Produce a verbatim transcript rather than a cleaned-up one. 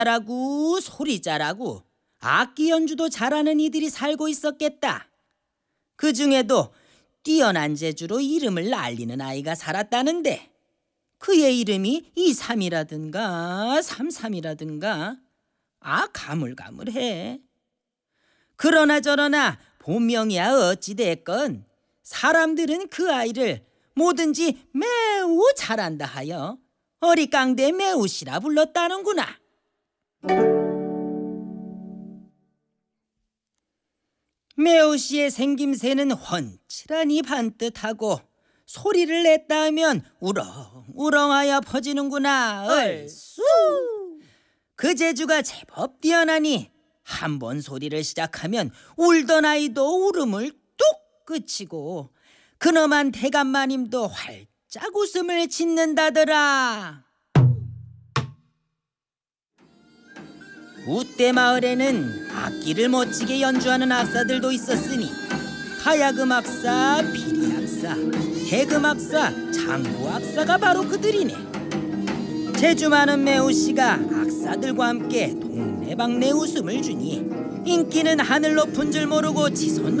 잘하고 소리 잘하고 악기 연주도 잘하는 이들이 살고 있었겠다. 그 중에도 뛰어난 재주로 이름을 날리는 아이가 살았다는데 그의 이름이 이삼이라든가 삼삼이라든가 아 가물가물해. 그러나 저러나 본명이야 어찌됐건 사람들은 그 아이를 뭐든지 매우 잘한다 하여 어리깡대 매우시라 불렀다는구나. 매우시의 생김새는 훤칠하니 반듯하고 소리를 냈다 하면 우렁우렁하여 퍼지는구나. 얼쑤! 그 재주가 제법 뛰어나니 한 번 소리를 시작하면 울던 아이도 울음을 뚝 그치고 근엄한 대감마님도 활짝 웃음을 짓는다더라. 우때 마을에는 악기를 멋지게 연주하는 악사들도 있었으니 가야금 악사, 피리 악사, 해금 악사, 장구 악사가 바로 그들이네. 재주 많은 매우씨가 악사들과 함께 동네방네 웃음을 주니 인기는 하늘 높은 줄 모르고 지손